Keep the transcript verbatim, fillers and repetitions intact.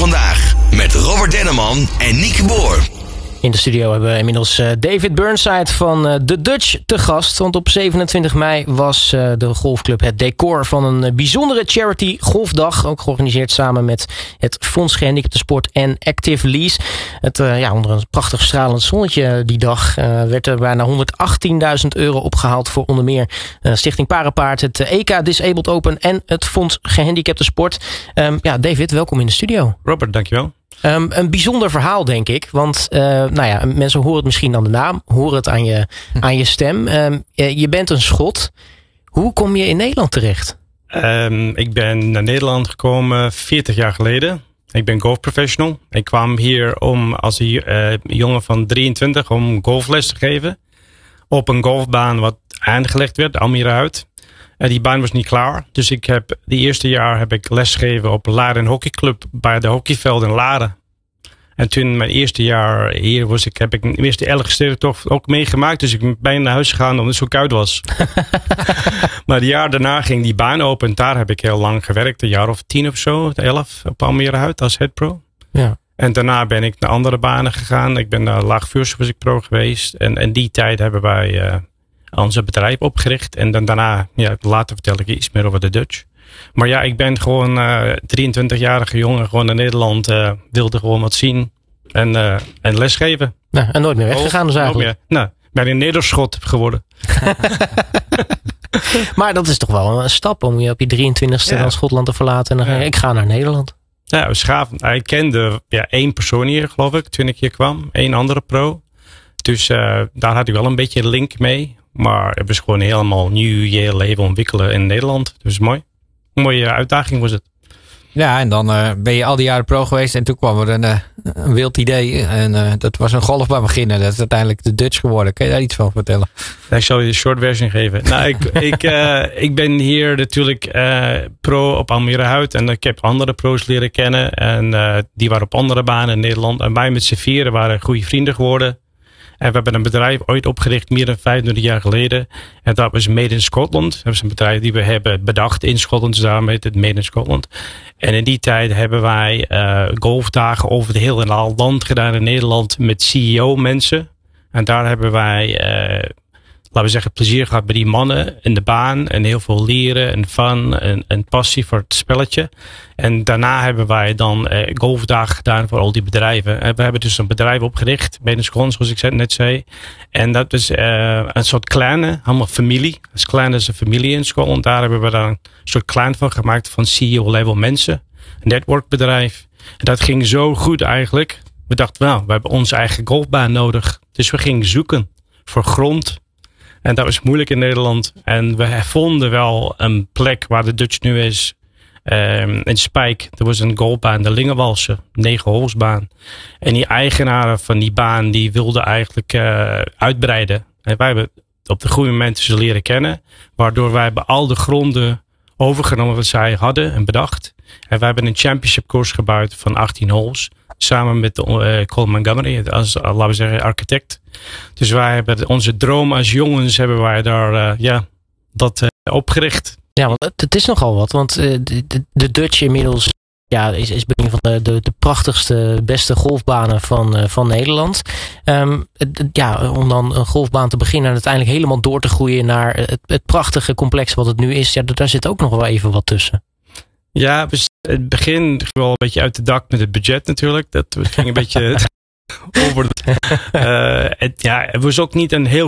vandaag met Robert Denneman en Nieke Boer. In de studio hebben we inmiddels uh, David Burnside van uh, The Dutch te gast. Want op zevenentwintig mei was uh, de golfclub het decor van een uh, bijzondere charity golfdag. Ook georganiseerd samen met het Fonds Gehandicapten Sport en Active Lease. Het, uh, ja, onder een prachtig stralend zonnetje die dag uh, werd er bijna honderdachttienduizend euro opgehaald voor onder meer uh, Stichting Parapaard, het uh, E K Disabled Open en het Fonds Gehandicapten Sport. Um, ja, David, welkom in de studio. Robert, dankjewel. Um, een bijzonder verhaal, denk ik. Want uh, nou ja, mensen horen het misschien aan de naam, horen het aan je, aan je stem. Um, je bent een Schot. Hoe kom je in Nederland terecht? Um, ik ben naar Nederland gekomen veertig jaar geleden. Ik ben golfprofessional. Ik kwam hier om als een uh, jongen van drieëntwintig om golfles te geven. Op een golfbaan wat aangelegd werd, Almere-Hout. Uh, die baan was niet klaar. Dus ik heb die eerste jaar heb ik lesgegeven op Laren Hockeyclub bij de hockeyveld in Laren. En toen mijn eerste jaar hier was ik, heb ik de eerste elke toch ook meegemaakt. Dus ik ben bijna naar huis gegaan omdat het zo koud was. Maar het jaar daarna ging die baan open. En daar heb ik heel lang gewerkt. Een jaar of tien of zo, elf op Almere-Hout als head pro. Ja. En daarna ben ik naar andere banen gegaan. Ik ben naar Laagvuursche was ik pro geweest. En in die tijd hebben wij uh, onze bedrijf opgericht. En dan daarna, ja, later vertel ik iets meer over de Dutch. Maar ja, ik ben gewoon uh, drieëntwintigjarige jongen, gewoon in Nederland, uh, wilde gewoon wat zien en, uh, en lesgeven. Nou, en nooit meer weggegaan dus eigenlijk. Nooit meer. Nou, ben een Nederschot geworden. Maar dat is toch wel een stap om je op je drieëntwintigste ja. dan Schotland te verlaten en dan ja. ik ga naar Nederland. Ja, we schaven. Ik kende ja, één persoon hier, geloof ik, toen ik hier kwam. Eén andere pro. Dus uh, daar had ik wel een beetje link mee. Maar het was gewoon helemaal nieuw je leven ontwikkelen in Nederland. Dus mooi. Een mooie uitdaging was het. Ja, en dan uh, ben je al die jaren pro geweest. En toen kwam er een, uh, een wild idee. En uh, dat was een golfbaan beginnen. Dat is uiteindelijk de Dutch geworden. Kun je daar iets van vertellen? Ik zal je de short version geven. Nou, ik, ik, uh, ik ben hier natuurlijk uh, pro op Almere-Hout. En ik heb andere pro's leren kennen. En uh, die waren op andere banen in Nederland. En wij met z'n vieren waren goede vrienden geworden. En we hebben een bedrijf ooit opgericht, meer dan vijfentwintig jaar geleden. En dat was Made in Scotland. Dat is een bedrijf die we hebben bedacht in Schotland. Dus daarom heet het Made in Scotland. En in die tijd hebben wij uh, golfdagen over het hele land gedaan in Nederland met C E O-mensen. En daar hebben wij, uh, laten we zeggen, plezier gehad bij die mannen in de baan. En heel veel leren en fun en, en passie voor het spelletje. En daarna hebben wij dan uh, golfdagen gedaan voor al die bedrijven. En we hebben dus een bedrijf opgericht, Made in Scotland, zoals ik net zei. En dat is uh, een soort clan, allemaal familie. Dus clan is een familie in Schotland. Daar hebben we dan een soort clan van gemaakt van C E O-level mensen. Een networkbedrijf. En dat ging zo goed eigenlijk. We dachten, nou, we hebben onze eigen golfbaan nodig. Dus we gingen zoeken voor grond. En dat was moeilijk in Nederland. En we vonden wel een plek waar de Dutch nu is. Um, in Spijk. Er was een golfbaan, de Lingenwalse. Negen holsbaan. En die eigenaren van die baan, die wilden eigenlijk uh, uitbreiden. En wij hebben op de goede momenten ze leren kennen. Waardoor wij bij al de gronden overgenomen wat zij hadden en bedacht. En wij hebben een championship course gebouwd van achttien holes. Samen met uh, Colin Montgomery als, uh, laten we zeggen, architect. Dus wij hebben onze droom als jongens hebben wij daar, uh, ja, dat uh, opgericht. Ja, want het, het is nogal wat. Want uh, de, de, de Dutch inmiddels ja, is, is een van de, de, de prachtigste, beste golfbanen van, uh, van Nederland. Um, het, ja, om dan een golfbaan te beginnen en uiteindelijk helemaal door te groeien naar het, het prachtige complex wat het nu is. Ja, daar zit ook nog wel even wat tussen. Ja, dus het begin ging wel een beetje uit de dak met het budget natuurlijk. Dat ging een beetje over. Uh, het, ja, het was ook niet een heel